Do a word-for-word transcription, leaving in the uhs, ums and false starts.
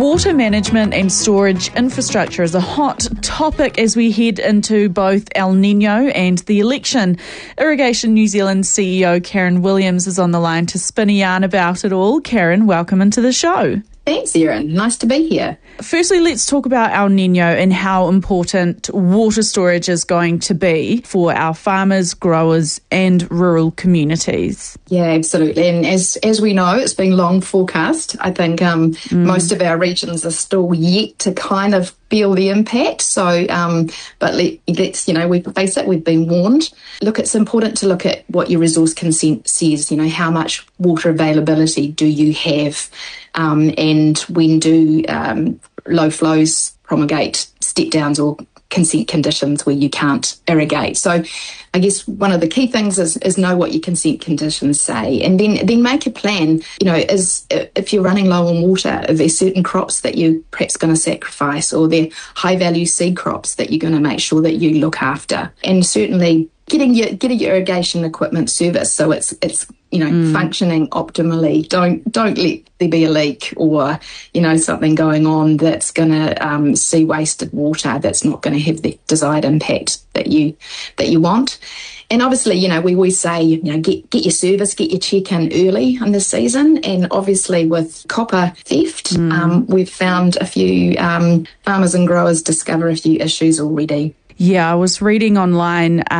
Water management and storage infrastructure is a hot topic as we head into both El Nino and the election. Irrigation New Zealand C E O Karen Williams is on the line to spin a yarn about it all. Karen, welcome into the show. Thanks, Erin. Nice to be here. Firstly, let's talk about El Nino and how important water storage is going to be for our farmers, growers and rural communities. Yeah, absolutely. And as as we know, it's been long forecast. I think um, mm. most of our regions are still yet to kind of feel the impact. So, um, but let, let's, you know, we face it, we've been warned. Look, it's important to look at what your resource consent says, you know, how much water availability do you have? Um, and when do um, low flows promulgate step downs or consent conditions where you can't irrigate? So I guess one of the key things is, is know what your consent conditions say, and then then make a plan. You know, is if you're running low on water, are there certain crops that you're perhaps going to sacrifice, or there high value seed crops that you're going to make sure that you look after? And certainly getting your getting your irrigation equipment serviced so it's it's you know mm. functioning optimally. Don't don't let there be a leak or you know something going on that's going to um, see wasted water that's not going to have the desired impact that you that you want. And obviously, you know, we always say, you know, get get your service, get your check in early in the season. And obviously with copper theft, mm. um, we've found a few um, farmers and growers discover a few issues already. Yeah, I was reading online